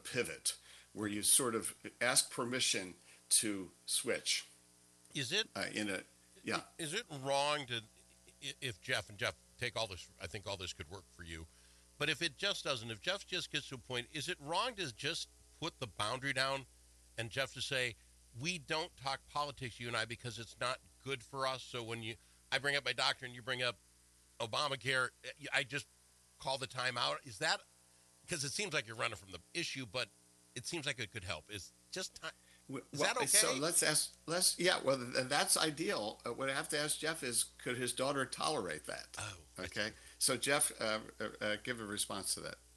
pivot where you sort of ask permission to switch. Is it yeah? Is it wrong to, if Jeff take all this? I think all this could work for you, but if it just doesn't, if Jeff just gets to a point, is it wrong to just put the boundary down and Jeff to say, we don't talk politics, you and I, because it's not good for us. So when I bring up my doctor and you bring up Obamacare, I just call the time out. Is that, because it seems like you're running from the issue, but it seems like it could help. Is just time. Is that okay? So well, that's ideal. What I have to ask Jeff is, could his daughter tolerate that? Oh, okay. So Jeff, give a response to that.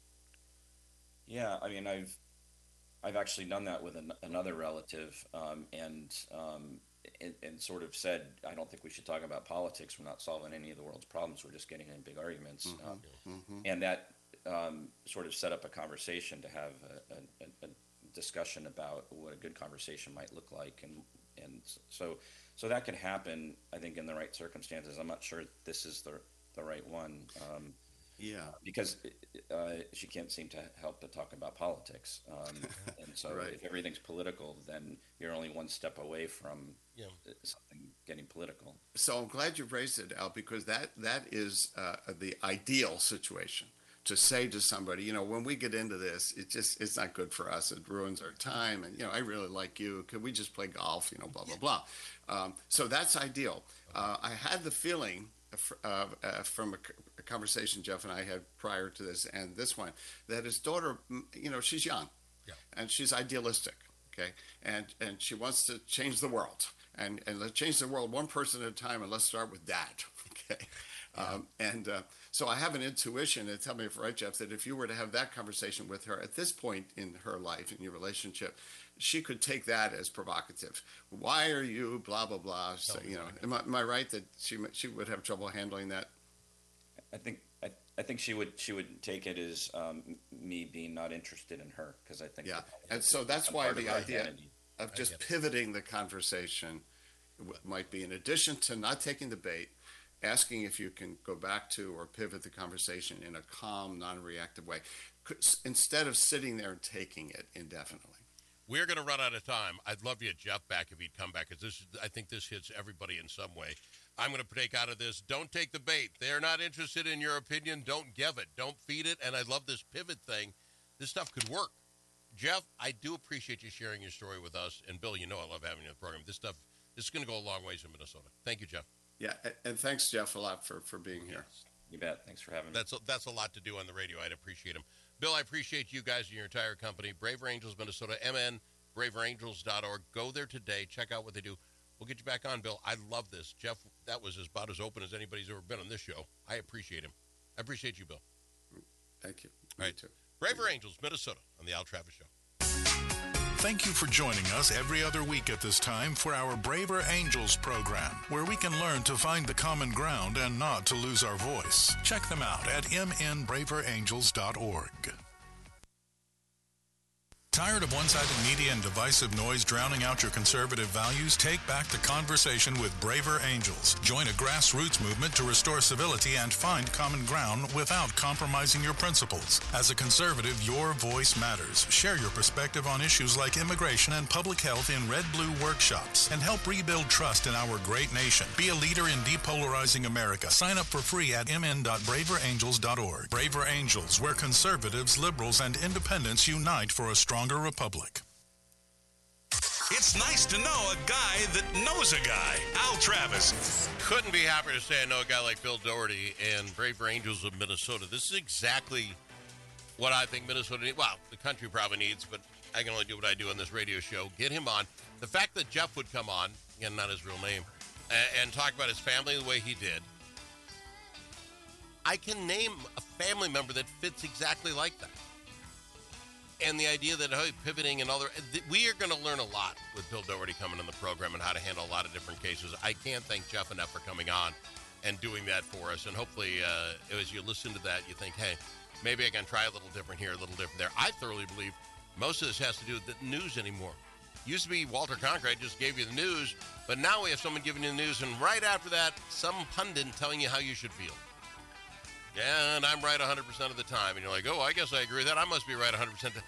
Yeah, I mean, I've actually done that with another relative, and sort of said, I don't think we should talk about politics. We're not solving any of the world's problems. We're just getting in big arguments, and that sort of set up a conversation to have a discussion about what a good conversation might look like, and so that can happen, I think, in the right circumstances. I'm not sure this is the right one, because she can't seem to help but talk about politics, and so right. If everything's political, then you're only one step away from something getting political. So I'm glad you raised it, Al, because that is the ideal situation. To say to somebody, when we get into this, it's not good for us. It ruins our time. And, I really like you. Could we just play golf? Blah, blah, blah. So that's ideal. I had the feeling from a conversation Jeff and I had prior to this and this one, that his daughter, she's young and she's idealistic. Okay. And she wants to change the world and let's change the world one person at a time. And let's start with that. Okay. So I have an intuition, and tell me if I'm right, Jeff, that if you were to have that conversation with her at this point in her life, in your relationship, she could take that as provocative. Why are you blah, blah, blah? So, am I right that she would have trouble handling that? I think she would take it as me being not interested in her, because I think and so that's why the idea of just pivoting the conversation might be, in addition to not taking the bait, asking if you can go back to or pivot the conversation in a calm, non-reactive way, instead of sitting there and taking it indefinitely. We're going to run out of time. I'd love to get Jeff back if he'd come back, because I think this hits everybody in some way. I'm going to take out of this, don't take the bait. They're not interested in your opinion. Don't give it. Don't feed it. And I love this pivot thing. This stuff could work. Jeff, I do appreciate you sharing your story with us. And Bill, I love having you on the program. This is going to go a long ways in Minnesota. Thank you, Jeff. Yeah, and thanks, Jeff, a lot for being here. You bet. Thanks for having me. That's a lot to do on the radio. I'd appreciate him. Bill, I appreciate you guys and your entire company. Braver Angels Minnesota, braverangels.org. Go there today. Check out what they do. We'll get you back on, Bill. I love this. Jeff, that was about as open as anybody's ever been on this show. I appreciate him. I appreciate you, Bill. Thank you. All right. Me too. Braver Angels Minnesota on the Al Travis Show. Thank you for joining us every other week at this time for our Braver Angels program, where we can learn to find the common ground and not to lose our voice. Check them out at mnbraverangels.org. Tired of one-sided media and divisive noise drowning out your conservative values? Take back the conversation with Braver Angels. Join a grassroots movement to restore civility and find common ground without compromising your principles. As a conservative, your voice matters. Share your perspective on issues like immigration and public health in Red Blue workshops and help rebuild trust in our great nation. Be a leader in depolarizing America. Sign up for free at mn.braverangels.org. Braver Angels, where conservatives, liberals, and independents unite for a stronger republic. It's nice to know a guy that knows a guy. Al Travis. Couldn't be happier to say I know a guy like Bill Doherty and Braver Angels of Minnesota. This is exactly what I think Minnesota needs. Well, the country probably needs, but I can only do what I do on this radio show. Get him on. The fact that Jeff would come on, again, not his real name, and talk about his family the way he did. I can name a family member that fits exactly like that. And the idea that pivoting and we are going to learn a lot with Bill Doherty coming on the program and how to handle a lot of different cases. I can't thank Jeff enough for coming on and doing that for us. And hopefully, as you listen to that, you think, hey, maybe I can try a little different here, a little different there. I thoroughly believe most of this has to do with the news anymore. Used to be Walter Cronkite just gave you the news, but now we have someone giving you the news, and right after that, some pundit telling you how you should feel. Yeah, and I'm right 100% of the time. And you're like, oh, I guess I agree with that. I must be right 100%.